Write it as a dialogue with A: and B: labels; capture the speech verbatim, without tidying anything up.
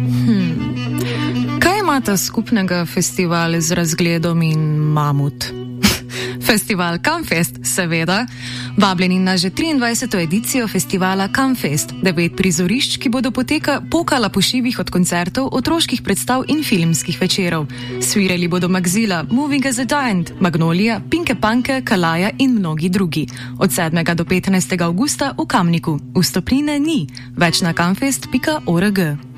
A: Hmm. Kaj imata skupnega festival z razgledom in mamut? Festival Kamfest, seveda. Vabljeni na že triindvajseto edicijo festivala Kamfest, devet prizorišč, ki bodo poteka, pokala po šivih od koncertov, otroških predstav in filmskih večerov. Svirali bodo Magzila, Moving as a Giant, Magnolia, Pinke Panke, Kalaja in mnogi drugi. Od sedmega do petnajstega avgusta v Kamniku. Vstopnine ni. Več na kamfest pika org.